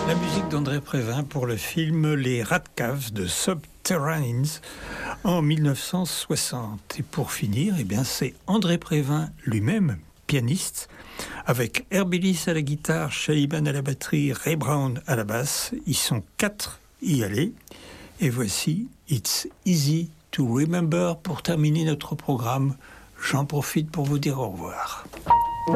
La musique d'André Prévin pour le film Les Rats de cave de Subterraneans en 1960. Et pour finir, c'est André Prévin lui-même, pianiste, avec Herbie Lis à la guitare, Shaliban à la batterie, Ray Brown à la basse. Ils sont 4 y aller. Et voici It's Easy to Remember pour terminer notre programme. J'en profite pour vous dire au revoir.